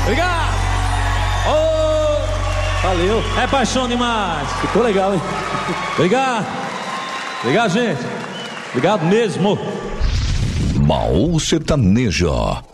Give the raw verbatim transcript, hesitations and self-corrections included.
Obrigado. Oh, Valeu. é paixão demais. Ficou legal, hein? Obrigado. Obrigado, gente. Obrigado mesmo. Baú Sertanejo.